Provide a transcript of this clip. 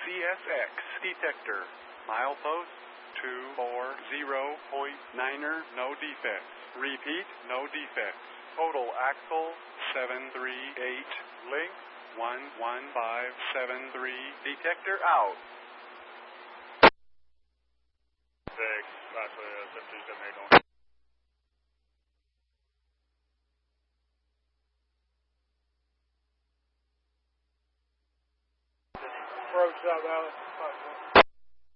CSX detector. Milepost 240.9er, no defects. Repeat, no defects. Total axle 738. Link 11573. Detector out. 6, actually 737 8 Approach South Valley.